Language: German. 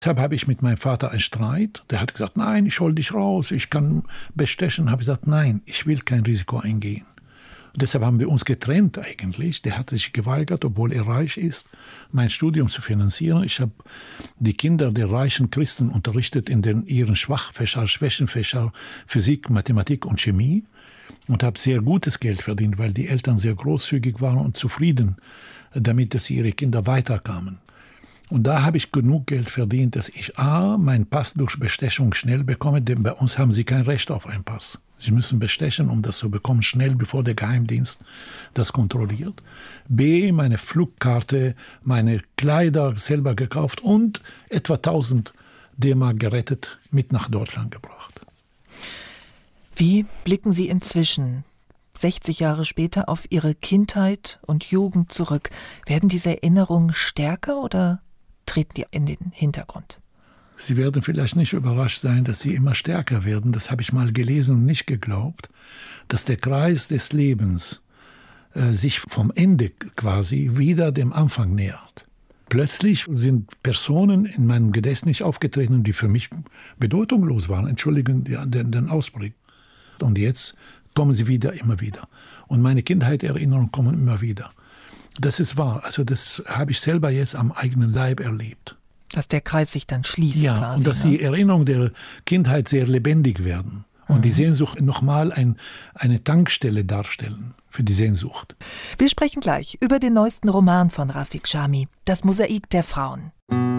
Deshalb habe ich mit meinem Vater einen Streit. Der hat gesagt, nein, ich hol dich raus, ich kann bestechen. Habe ich gesagt, nein, ich will kein Risiko eingehen. Und deshalb haben wir uns getrennt eigentlich. Der hat sich geweigert, obwohl er reich ist, mein Studium zu finanzieren. Ich habe die Kinder der reichen Christen unterrichtet in ihren Schwächenfächer Physik, Mathematik und Chemie und habe sehr gutes Geld verdient, weil die Eltern sehr großzügig waren und zufrieden damit, dass sie ihre Kinder weiterkamen. Und da habe ich genug Geld verdient, dass ich meinen Pass durch Bestechung schnell bekomme, denn bei uns haben sie kein Recht auf einen Pass. Sie müssen bestechen, um das zu bekommen, schnell, bevor der Geheimdienst das kontrolliert. B, meine Flugkarte, meine Kleider selber gekauft und etwa 1000 D-Mark gerettet, mit nach Deutschland gebracht. Wie blicken Sie inzwischen, 60 Jahre später, auf Ihre Kindheit und Jugend zurück? Werden diese Erinnerungen stärker oder treten die in den Hintergrund? Sie werden vielleicht nicht überrascht sein, dass sie immer stärker werden. Das habe ich mal gelesen und nicht geglaubt, dass der Kreis des Lebens sich vom Ende quasi wieder dem Anfang nähert. Plötzlich sind Personen in meinem Gedächtnis aufgetreten, die für mich bedeutungslos waren. Entschuldigen den Ausdruck. Und jetzt kommen sie immer wieder. Und meine Kindheitserinnerungen kommen immer wieder. Das ist wahr. Also das habe ich selber jetzt am eigenen Leib erlebt. Dass der Kreis sich dann schließt. Ja, quasi, und dass die Erinnerungen der Kindheit sehr lebendig werden. Und die Sehnsucht nochmal eine Tankstelle darstellen für die Sehnsucht. Wir sprechen gleich über den neuesten Roman von Rafik Chami, Das Mosaik der Frauen.